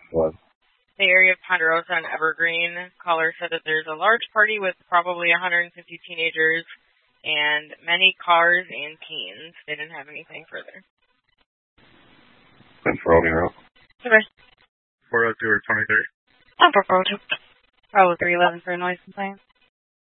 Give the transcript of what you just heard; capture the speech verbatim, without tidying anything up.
What? The area of Ponderosa and Evergreen. Caller said that there's a large party with probably one hundred fifty teenagers and many cars and teens. They didn't have anything further. Thanks for holding out. Okay. four oh two or twenty-three? I'm for four oh two. Probably three eleven for a noise complaint.